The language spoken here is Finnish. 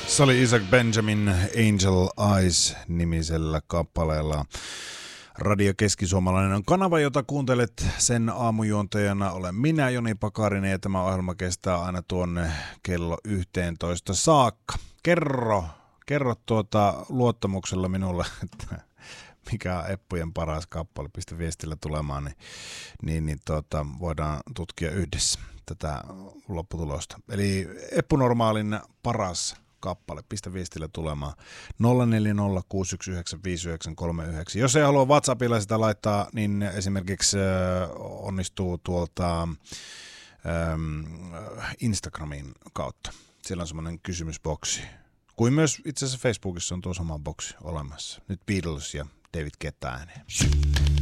Se oli Isaac Benjamin Angel Eyes-nimisellä kappaleella. Radio Keski-Suomalainen on kanava, jota kuuntelet. Sen aamujuontajana olen minä, Joni Pakarinen, ja tämä ohjelma kestää aina tuonne kello 11 saakka. Kerro luottamuksella minulle, että mikä on Eppujen paras kappale, pistä viestillä tulemaan, niin voidaan tutkia yhdessä tätä lopputulosta. Eli Eppu Normaalin paras kappale, pistä viestillä tulemaan 0406195939. Jos ei halua WhatsAppilla sitä laittaa, niin esimerkiksi onnistuu tuolta Instagramin kautta. Siellä on semmoinen kysymysboksi. Kuin myös itse asiassa Facebookissa on tuo sama boksi olemassa. Nyt Beatles ja David Guetta ääneen.